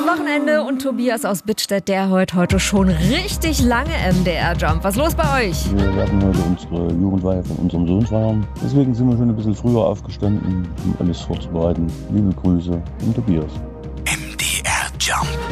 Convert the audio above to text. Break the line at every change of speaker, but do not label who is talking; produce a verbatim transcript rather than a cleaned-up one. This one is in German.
Wochenende und Tobias aus Bittstedt, der heute heute schon richtig lange M D R-Jump. Was ist los bei euch?
Wir werden heute unsere Jugendweihe von unserem Sohn feiern. Deswegen sind wir schon ein bisschen früher aufgestanden, um alles vorzubereiten. Liebe Grüße von Tobias.
M D R Jump.